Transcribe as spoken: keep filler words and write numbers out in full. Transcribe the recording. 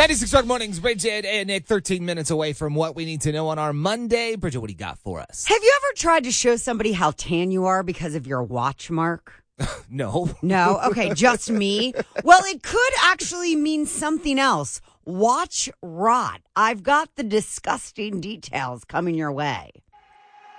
ninety-six Rock Mornings, Bridget and Nick, thirteen minutes away from what we need to know on our Monday. Bridget, what do you got for us? Have you ever tried to show somebody how tan you are because of your watch mark? No. No? Okay, just me. Well, it could actually mean something else. Watch rot. I've got the disgusting details coming your way.